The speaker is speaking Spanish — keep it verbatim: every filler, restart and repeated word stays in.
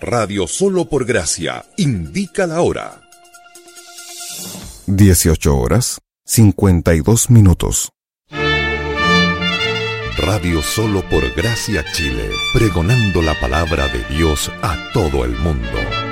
Radio Solo por Gracia indica la hora. dieciocho horas, cincuenta y dos minutos. Radio Solo por Gracia Chile, pregonando la palabra de Dios a todo el mundo.